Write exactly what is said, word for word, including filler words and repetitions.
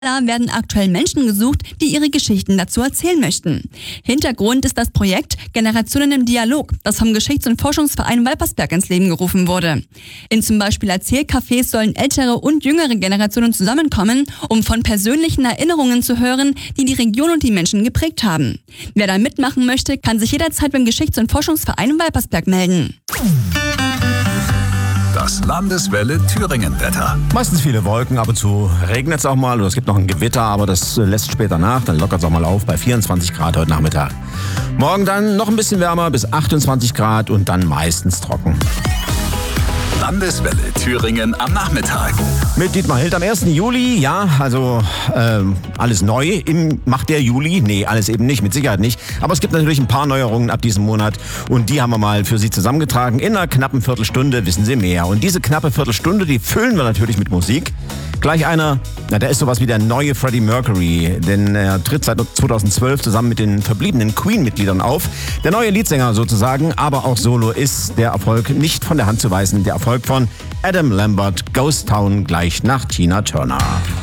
werden aktuell Menschen gesucht, die ihre Geschichten dazu erzählen möchten. Hintergrund ist das Projekt Generationen im Dialog, das vom Geschichts- und Forschungsverein Walpersberg ins Leben gerufen wurde. In zum Beispiel Erzählcafés sollen ältere und jüngere Generationen zusammenkommen, um von persönlichen Erinnerungen zu hören, die die Region und die Menschen geprägt haben. Wer da mitmachen möchte, kann sich jederzeit beim Geschichts- und Forschungsverein Walpersberg melden. Das Landeswelle Thüringen-Wetter. Meistens viele Wolken, ab und zu regnet es auch mal oder es gibt noch ein Gewitter, aber das lässt später nach, dann lockert es auch mal auf bei vierundzwanzig Grad heute Nachmittag. Morgen dann noch ein bisschen wärmer bis achtundzwanzig Grad und dann meistens trocken. Landeswelle Thüringen am Nachmittag. Mit Dietmar Hild am ersten Juli, ja, also ähm, alles neu. Im, macht der Juli? Nee, alles eben nicht, mit Sicherheit nicht. Aber es gibt natürlich ein paar Neuerungen ab diesem Monat und die haben wir mal für Sie zusammengetragen. In einer knappen Viertelstunde wissen Sie mehr. Und diese knappe Viertelstunde, die füllen wir natürlich mit Musik. Gleich einer, na, der ist sowas wie der neue Freddie Mercury, denn er tritt seit zweitausendzwölf zusammen mit den verbliebenen Queen-Mitgliedern auf. Der neue Leadsänger sozusagen, aber auch solo ist der Erfolg nicht von der Hand zu weisen. Der Erfolg von Adam Lambert, Ghost Town, gleich nach Tina Turner.